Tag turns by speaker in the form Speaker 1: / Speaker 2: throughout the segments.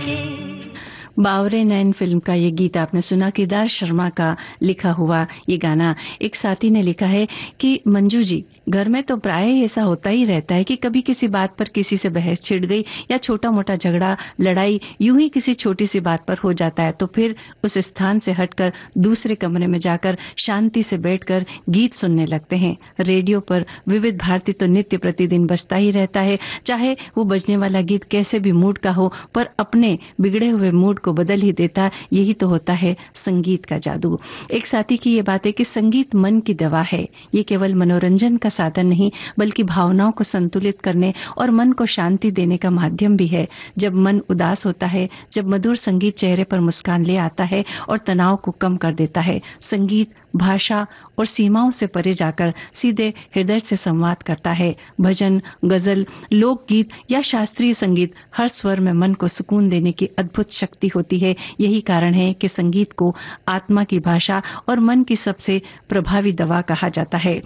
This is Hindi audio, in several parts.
Speaker 1: बावरे नैन फिल्म का ये गीत आपने सुना। केदार शर्मा का लिखा हुआ ये गाना। एक साथी ने लिखा है कि मंजू जी, घर में तो प्राय ऐसा होता ही रहता है कि कभी किसी बात पर किसी से बहस छिड़ गई या छोटा मोटा झगड़ा लड़ाई यूं ही किसी छोटी सी बात पर हो जाता है, तो फिर उस स्थान से हटकर दूसरे कमरे में जाकर शांति से बैठकर गीत सुनने लगते हैं। रेडियो पर विविध भारती तो नित्य प्रतिदिन बजता ही रहता है, चाहे वो बजने वाला गीत कैसे भी मूड का हो, पर अपने बिगड़े हुए मूड को बदल ही देता। यही तो होता है संगीत का जादू। एक साथी की ये बात है कि संगीत मन की दवा है। ये केवल मनोरंजन का साधन नहीं, बल्कि भावनाओं को संतुलित करने और मन को शांति देने का माध्यम भी है। जब मन उदास होता है, जब मधुर संगीत चेहरे पर मुस्कान ले आता है और तनाव को कम कर देता है। संगीत भाषा और सीमाओं से परे जाकर सीधे हृदय से संवाद करता है। भजन, गजल, लोकगीत या शास्त्रीय संगीत, हर स्वर में मन को सुकून देने की अद्भुत शक्ति होती है। यही कारण है कि संगीत को आत्मा की भाषा और मन की सबसे प्रभावी दवा कहा जाता है।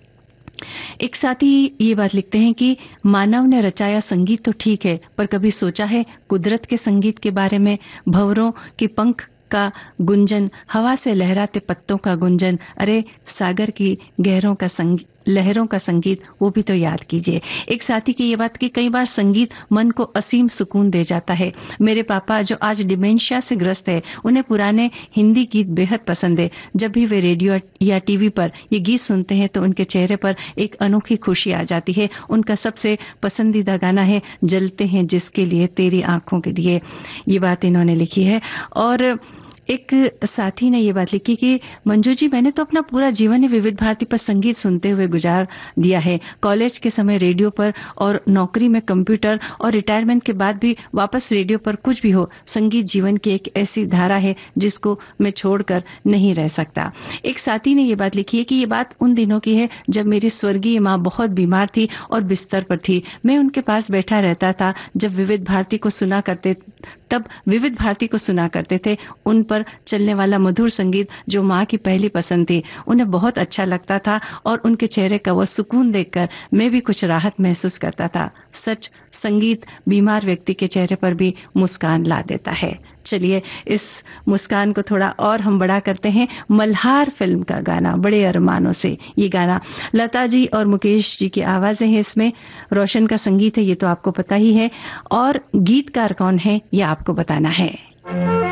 Speaker 1: एक साथी ये बात लिखते हैं कि मानव ने रचाया संगीत तो ठीक है, पर कभी सोचा है कुदरत के संगीत के बारे में? भंवरों के पंख का गुंजन, हवा से लहराते पत्तों का गुंजन, अरे सागर की लहरों का संगीत, वो भी तो याद कीजिए। एक साथी की ये बात कि कई बार संगीत मन को असीम सुकून दे जाता है। मेरे पापा जो आज डिमेंशिया से ग्रस्त है, उन्हें पुराने हिंदी गीत बेहद पसंद है। जब भी वे रेडियो या टीवी पर ये गीत सुनते हैं तो उनके चेहरे पर एक अनोखी खुशी आ जाती है। उनका सबसे पसंदीदा गाना है जलते हैं जिसके लिए तेरी आंखों के लिए। ये बात इन्होंने लिखी है। और एक साथी ने ये बात लिखी कि मंजू जी, मैंने तो अपना पूरा जीवन ही विविध भारती पर संगीत सुनते हुए गुजार दिया है। कॉलेज के समय रेडियो पर और नौकरी में कंप्यूटर, और रिटायरमेंट के बाद भी वापस रेडियो पर। कुछ भी हो, संगीत जीवन की एक ऐसी धारा है जिसको मैं छोड़कर नहीं रह सकता। एक साथी ने ये बात लिखी है कि ये बात उन दिनों की है जब मेरी स्वर्गीय माँ बहुत बीमार थी और बिस्तर पर थी। मैं उनके पास बैठा रहता था तब विविध भारती को सुना करते थे। उन पर चलने वाला मधुर संगीत जो माँ की पहली पसंद थी, उन्हें बहुत अच्छा लगता था और उनके चेहरे का वह सुकून देखकर मैं भी कुछ राहत महसूस करता था। सच, संगीत बीमार व्यक्ति के चेहरे पर भी मुस्कान ला देता है। चलिए इस मुस्कान को थोड़ा और हम बड़ा करते हैं। मल्हार फिल्म का गाना, बड़े अरमानों से। ये गाना लता जी और मुकेश जी की आवाजें हैं इसमें। रोशन का संगीत है, ये तो आपको पता ही है। और गीतकार कौन है ये आपको बताना है।